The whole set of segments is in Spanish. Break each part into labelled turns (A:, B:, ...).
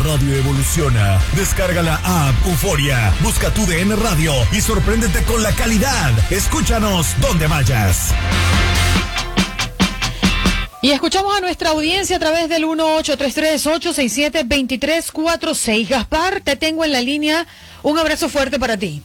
A: radio evoluciona. Descarga la app Euforia, busca tu DN Radio y sorpréndete con la calidad. Escúchanos donde vayas.
B: Y escuchamos a nuestra audiencia a través del 1-833-867-2346. Gaspar, te tengo en la línea. Un abrazo fuerte para ti.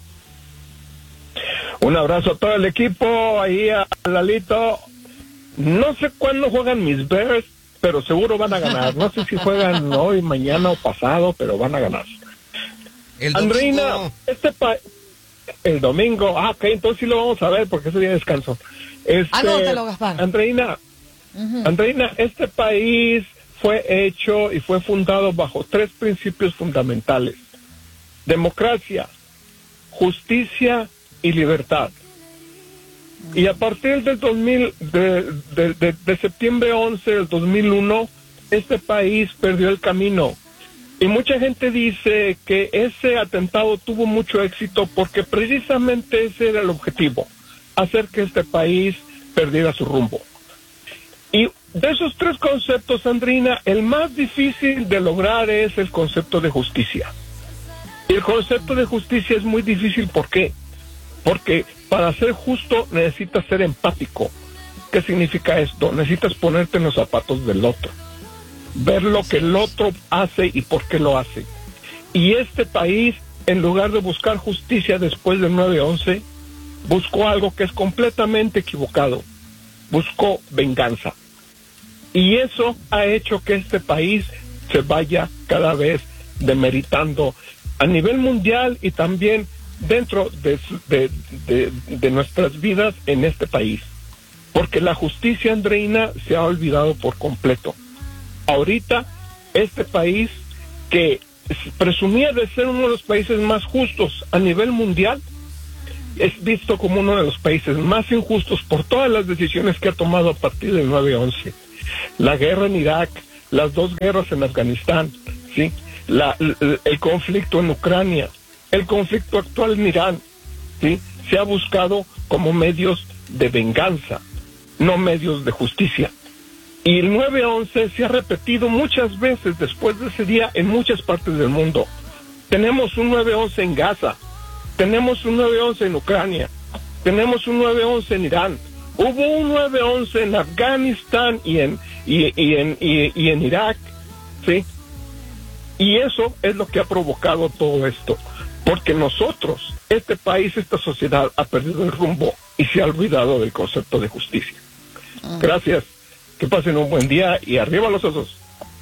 C: Un abrazo a todo el equipo, ahí a Lalito. No sé cuándo juegan mis Bears, pero seguro van a ganar. No sé si juegan hoy, mañana o pasado, pero van a ganar. Andreina, el domingo. Ok, entonces sí lo vamos a ver porque ese día de descanso.
B: Anótalo, Gaspar.
C: Andreina, este país fue hecho y fue fundado bajo 3 principios fundamentales: democracia, justicia y libertad. Y a partir del de septiembre 11 del 2001, este país perdió el camino. Y mucha gente dice que ese atentado tuvo mucho éxito porque precisamente ese era el objetivo: hacer que este país perdiera su rumbo. Y de esos 3 conceptos, Andrina, el más difícil de lograr es el concepto de justicia. Y el concepto de justicia es muy difícil, ¿por qué? Porque para ser justo necesitas ser empático. ¿Qué significa esto? Necesitas ponerte en los zapatos del otro, ver lo que el otro hace y por qué lo hace. Y este país, en lugar de buscar justicia después del 9/11, buscó algo que es completamente equivocado: buscó venganza. Y eso ha hecho que este país se vaya cada vez demeritando a nivel mundial y también dentro de nuestras vidas en este país. Porque la justicia, Andreina, se ha olvidado por completo. Ahorita, este país que presumía de ser uno de los países más justos a nivel mundial, es visto como uno de los países más injustos por todas las decisiones que ha tomado a partir del 9/11. La guerra en Irak, las 2 guerras en Afganistán, ¿sí? El conflicto en Ucrania, el conflicto actual en Irán, ¿sí? Se ha buscado como medios de venganza, no medios de justicia. Y el 9/11 se ha repetido muchas veces después de ese día en muchas partes del mundo. Tenemos un 9/11 en Gaza, tenemos un 9/11 en Ucrania, tenemos un 9/11 en Irán, hubo un 9/11 en Afganistán y en Irak, ¿sí? Y eso es lo que ha provocado todo esto, porque nosotros, este país, esta sociedad ha perdido el rumbo y se ha olvidado del concepto de justicia. Gracias, que pasen un buen día y arriba los osos.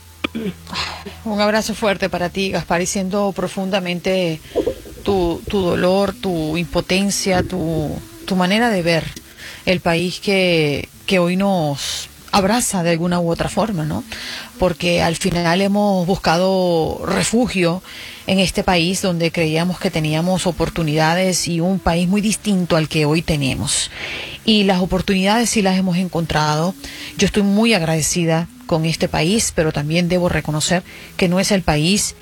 B: Un abrazo fuerte para ti, Gaspar, y siento profundamente tu dolor, tu impotencia, tu manera de ver el país que hoy nos abraza de alguna u otra forma, ¿no? Porque al final hemos buscado refugio en este país donde creíamos que teníamos oportunidades y un país muy distinto al que hoy tenemos. Y las oportunidades sí las hemos encontrado. Yo estoy muy agradecida con este país, pero también debo reconocer que no es el país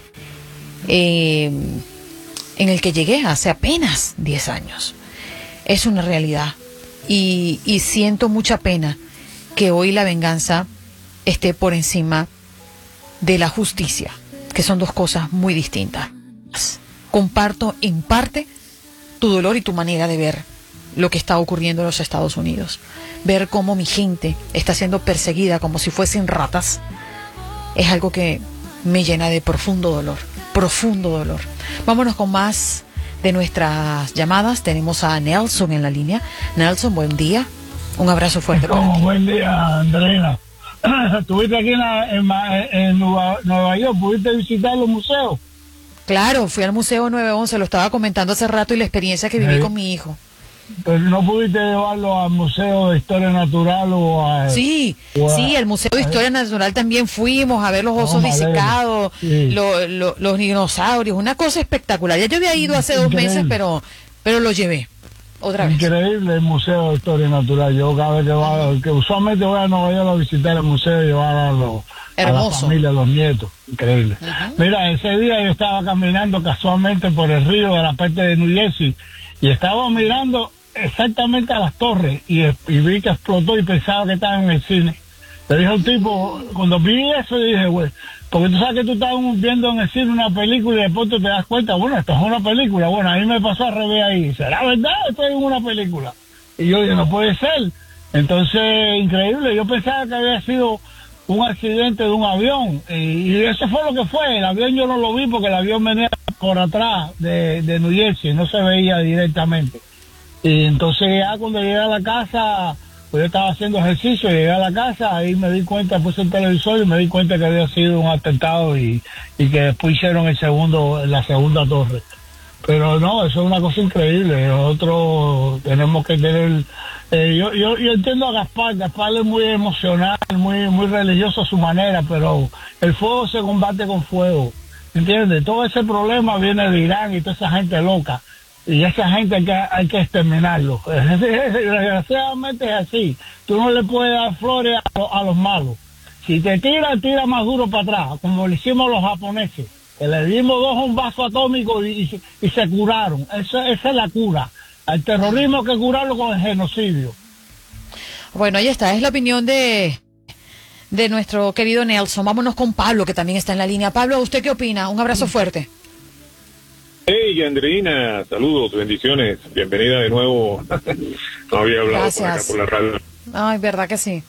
B: en el que llegué hace apenas 10 años. Es una realidad. Y siento mucha pena que hoy la venganza esté por encima de la justicia, que son 2 cosas muy distintas. Comparto en parte tu dolor y tu manera de ver lo que está ocurriendo en los Estados Unidos. Ver cómo mi gente está siendo perseguida como si fuesen ratas es algo que me llena de profundo dolor, profundo dolor. Vámonos con más de nuestras llamadas. Tenemos a Nelson en la línea. Nelson, buen día. Un abrazo fuerte para ti.
D: Buen día, Andreina. ¿Estuviste aquí en Nueva York? ¿Pudiste visitar los museos?
B: Claro, fui al Museo 9/11, lo estaba comentando hace rato, y la experiencia que viví con mi hijo.
D: Pero no pudiste llevarlo al Museo de Historia Natural
B: Sí, al Museo de Historia Natural también fuimos a ver los osos disecados, sí, los dinosaurios, una cosa espectacular. Ya yo había ido hace 2 meses, pero lo llevé otra vez.
D: Increíble el Museo de Historia Natural. Yo cada vez que usualmente voy a Nueva York a visitar el museo y llevar a la familia, a los nietos. Increíble. Mira, ese día yo estaba caminando casualmente por el río de la parte de New Jersey y estaba mirando exactamente a las torres y vi que explotó y pensaba que estaba en el cine. Le dije a un tipo, cuando vi eso, dije, güey, Porque tú sabes que tú estás viendo en el cine una película y después tú te das cuenta, bueno, esto es una película. Bueno, a mí me pasó al revés ahí. ¿Será verdad? Estoy en una película. Y yo dije, no puede ser. Entonces, increíble. Yo pensaba que había sido un accidente de un avión. Y eso fue lo que fue. El avión yo no lo vi porque el avión venía por atrás de New Jersey. No se veía directamente. Y entonces ya cuando llegué a la casa... Pues yo estaba haciendo ejercicio, llegué a la casa, ahí me di cuenta, puse el televisor y me di cuenta que había sido un atentado y que después hicieron la segunda torre. Pero no, eso es una cosa increíble. Nosotros tenemos que tener... yo entiendo a Gaspar es muy emocional, muy religioso a su manera, pero el fuego se combate con fuego, ¿entiendes? Todo ese problema viene de Irán y toda esa gente loca. Y esa gente hay que exterminarlo. Desgraciadamente es así. Tú no le puedes dar flores a los malos. Si te tira más duro para atrás, como le hicimos los japoneses. Que le dimos un vaso atómico y se curaron. Esa es la cura. Al terrorismo hay que curarlo con el genocidio.
B: Bueno, ahí está. Es la opinión de nuestro querido Nelson. Vámonos con Pablo, que también está en la línea. Pablo, ¿usted qué opina? Un abrazo fuerte.
C: Hey, Andreina, saludos, bendiciones, bienvenida de nuevo. No había hablado por acá por la radio.
B: Ay, verdad que sí.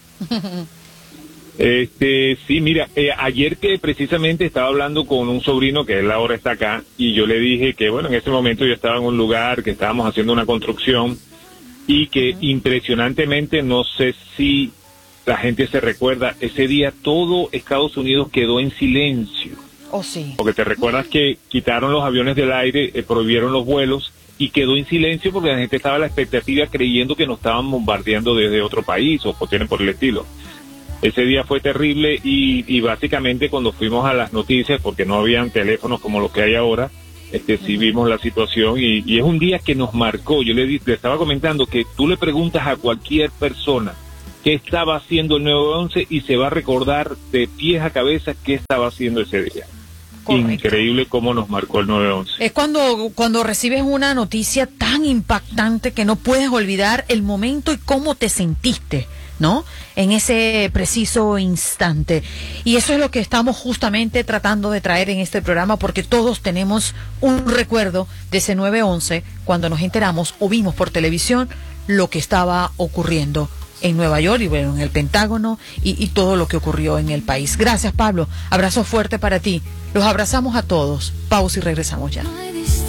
C: Sí, mira, ayer que precisamente estaba hablando con un sobrino que él ahora está acá y yo le dije que, bueno, en ese momento yo estaba en un lugar que estábamos haciendo una construcción y que impresionantemente, no sé si la gente se recuerda, ese día todo Estados Unidos quedó en silencio.
B: Oh, sí.
C: Porque te recuerdas que quitaron los aviones del aire, prohibieron los vuelos y quedó en silencio porque la gente estaba a la expectativa creyendo que nos estaban bombardeando desde otro país o cuestiones por el estilo. Ese día fue terrible y básicamente cuando fuimos a las noticias, porque no habían teléfonos como los que hay ahora, sí vimos la situación y es un día que nos marcó. Yo le estaba comentando que tú le preguntas a cualquier persona qué estaba haciendo el 9/11 y se va a recordar de pies a cabeza qué estaba haciendo ese día. Correcto. Increíble cómo nos marcó el 9/11.
B: Es cuando recibes una noticia tan impactante que no puedes olvidar el momento y cómo te sentiste, ¿no? En ese preciso instante. Y eso es lo que estamos justamente tratando de traer en este programa, porque todos tenemos un recuerdo de ese 9/11 cuando nos enteramos o vimos por televisión lo que estaba ocurriendo en Nueva York y bueno, en el Pentágono y todo lo que ocurrió en el país. Gracias, Pablo. Abrazo fuerte para ti. Los abrazamos a todos. Pausa y regresamos ya.